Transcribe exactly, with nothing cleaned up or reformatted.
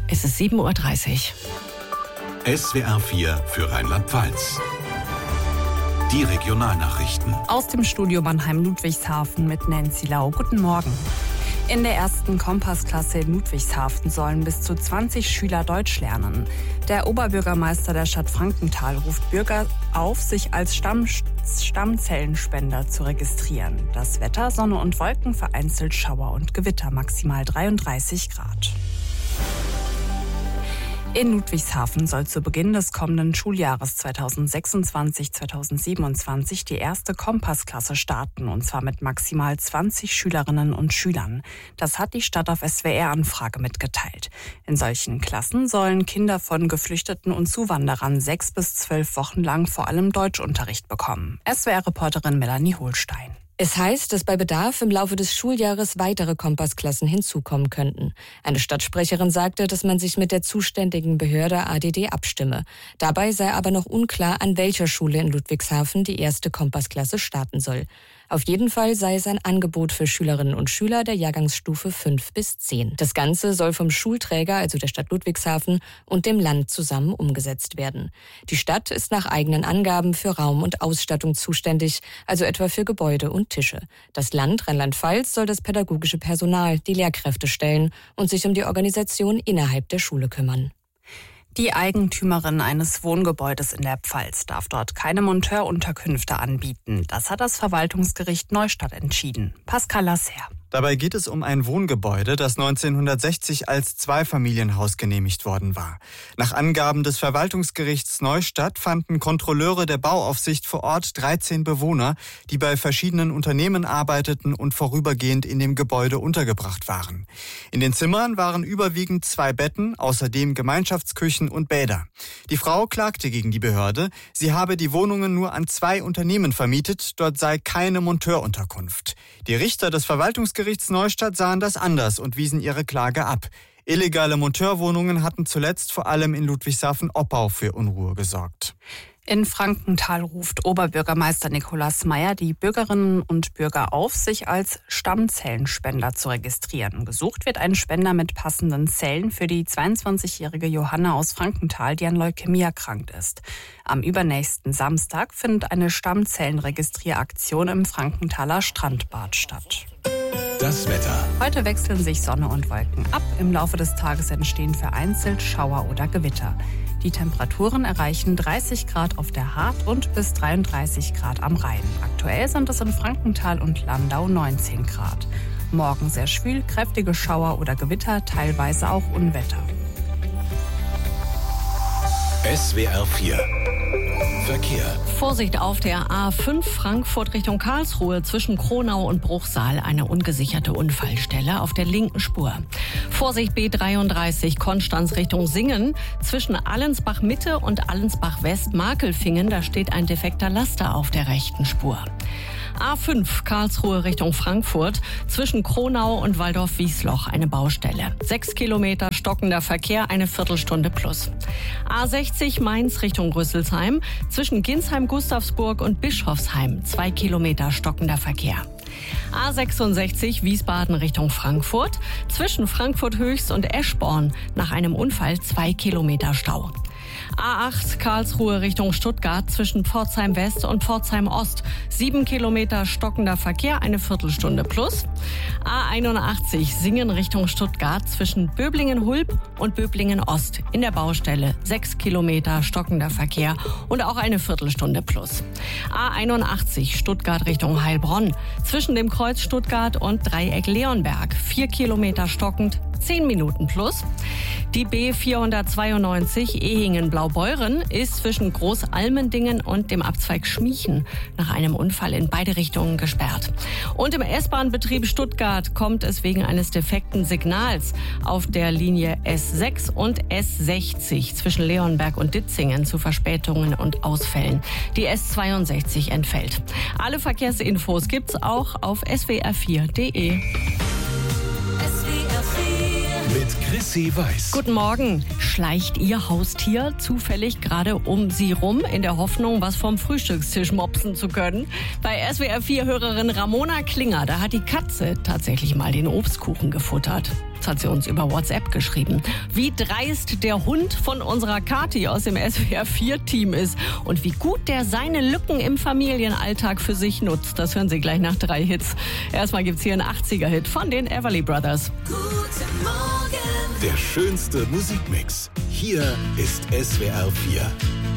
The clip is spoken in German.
Es ist sieben Uhr dreißig. S W R vier für Rheinland-Pfalz. Die Regionalnachrichten. Aus dem Studio Mannheim-Ludwigshafen mit Nancy Lau. Guten Morgen. In der ersten Kompassklasse in Ludwigshafen sollen bis zu zwanzig Schüler Deutsch lernen. Der Oberbürgermeister der Stadt Frankenthal ruft Bürger auf, sich als Stamm, Stammzellenspender zu registrieren. Das Wetter, Sonne und Wolken, vereinzelt Schauer und Gewitter, maximal dreiunddreißig Grad. In Ludwigshafen soll zu Beginn des kommenden Schuljahres zweitausendsechsundzwanzig zweitausendsiebenundzwanzig die erste Kompassklasse starten, und zwar mit maximal zwanzig Schülerinnen und Schülern. Das hat die Stadt auf S W R-Anfrage mitgeteilt. In solchen Klassen sollen Kinder von Geflüchteten und Zuwanderern sechs bis zwölf Wochen lang vor allem Deutschunterricht bekommen. S W R-Reporterin Melanie Holstein. Es heißt, dass bei Bedarf im Laufe des Schuljahres weitere Kompassklassen hinzukommen könnten. Eine Stadtsprecherin sagte, dass man sich mit der zuständigen Behörde A D D abstimme. Dabei sei aber noch unklar, an welcher Schule in Ludwigshafen die erste Kompassklasse starten soll. Auf jeden Fall sei es ein Angebot für Schülerinnen und Schüler der Jahrgangsstufe fünf bis zehn. Das Ganze soll vom Schulträger, also der Stadt Ludwigshafen, und dem Land zusammen umgesetzt werden. Die Stadt ist nach eigenen Angaben für Raum und Ausstattung zuständig, also etwa für Gebäude und Tische. Das Land Rheinland-Pfalz soll das pädagogische Personal, die Lehrkräfte stellen und sich um die Organisation innerhalb der Schule kümmern. Die Eigentümerin eines Wohngebäudes in der Pfalz darf dort keine Monteurunterkünfte anbieten. Das hat das Verwaltungsgericht Neustadt entschieden. Pascal Lasser. Dabei geht es um ein Wohngebäude, das neunzehnhundertsechzig als Zweifamilienhaus genehmigt worden war. Nach Angaben des Verwaltungsgerichts Neustadt fanden Kontrolleure der Bauaufsicht vor Ort dreizehn Bewohner, die bei verschiedenen Unternehmen arbeiteten und vorübergehend in dem Gebäude untergebracht waren. In den Zimmern waren überwiegend zwei Betten, außerdem Gemeinschaftsküchen und Bäder. Die Frau klagte gegen die Behörde, sie habe die Wohnungen nur an zwei Unternehmen vermietet, dort sei keine Monteurunterkunft. Die Richter des Verwaltungsgerichts Neustadt sahen das anders und wiesen ihre Klage ab. Illegale Monteurwohnungen hatten zuletzt vor allem in Ludwigshafen-Oppau für Unruhe gesorgt. In Frankenthal ruft Oberbürgermeister Nikolaus Meyer die Bürgerinnen und Bürger auf, sich als Stammzellenspender zu registrieren. Gesucht wird ein Spender mit passenden Zellen für die zweiundzwanzigjährige Johanna aus Frankenthal, die an Leukämie erkrankt ist. Am übernächsten Samstag findet eine Stammzellenregistrieraktion im Frankenthaler Strandbad statt. Das Wetter. Heute wechseln sich Sonne und Wolken ab. Im Laufe des Tages entstehen vereinzelt Schauer oder Gewitter. Die Temperaturen erreichen dreißig Grad auf der Hart und bis dreiunddreißig Grad am Rhein. Aktuell sind es in Frankenthal und Landau neunzehn Grad. Morgen sehr schwül, kräftige Schauer oder Gewitter, teilweise auch Unwetter. S W R vier Verkehr. Vorsicht auf der A fünf Frankfurt Richtung Karlsruhe zwischen Kronau und Bruchsal, eine ungesicherte Unfallstelle auf der linken Spur. Vorsicht B dreiunddreißig Konstanz Richtung Singen zwischen Allensbach Mitte und Allensbach West Makelfingen, da steht ein defekter Laster auf der rechten Spur. A fünf Karlsruhe Richtung Frankfurt zwischen Kronau und Waldorf-Wiesloch, eine Baustelle. Sechs Kilometer stockender Verkehr, eine Viertelstunde plus. A sechzig Mainz Richtung Rüsselsheim zwischen Ginsheim-Gustavsburg und Bischofsheim, zwei Kilometer stockender Verkehr. A sechsundsechzig Wiesbaden Richtung Frankfurt zwischen Frankfurt Höchst und Eschborn, nach einem Unfall zwei Kilometer Stau. A acht Karlsruhe Richtung Stuttgart zwischen Pforzheim West und Pforzheim Ost. Sieben Kilometer stockender Verkehr, eine Viertelstunde plus. A einundachtzig Singen Richtung Stuttgart zwischen Böblingen-Hulb und Böblingen-Ost. In der Baustelle sechs Kilometer stockender Verkehr und auch eine Viertelstunde plus. A einundachtzig Stuttgart Richtung Heilbronn zwischen dem Kreuz Stuttgart und Dreieck Leonberg. Vier Kilometer stockend, zehn Minuten plus. Die B vierhundertzweiundneunzig Ehingen-Blaubeuren ist zwischen Großalmendingen und dem Abzweig Schmiechen nach einem Unfall in beide Richtungen gesperrt. Und im S-Bahn-Betrieb Stuttgart kommt es wegen eines defekten Signals auf der Linie S sechs und S sechzig zwischen Leonberg und Ditzingen zu Verspätungen und Ausfällen. Die S zweiundsechzig entfällt. Alle Verkehrsinfos gibt's auch auf s w r vier punkt d e. Mit Chrissy Weiß. Guten Morgen. Schleicht Ihr Haustier zufällig gerade um Sie rum, in der Hoffnung, was vom Frühstückstisch mopsen zu können? Bei S W R vier Hörerin Ramona Klinger, da hat die Katze tatsächlich mal den Obstkuchen gefuttert. Das hat sie uns über WhatsApp geschrieben. Wie dreist der Hund von unserer Kathi aus dem S W R vier Team ist und wie gut der seine Lücken im Familienalltag für sich nutzt, das hören Sie gleich nach drei Hits. Erstmal gibt's hier einen achtziger-Hit von den Everly Brothers. Guten Morgen. Der schönste Musikmix. Hier ist S W R vier.